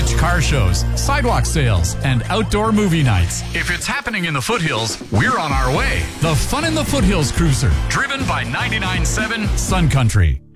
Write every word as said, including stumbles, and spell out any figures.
vintage car shows, sidewalk sales, and outdoor movie nights. If it's happening in the foothills, we're on our way. The Fun in the Foothills Cruiser, driven by ninety-nine point seven Sun Country.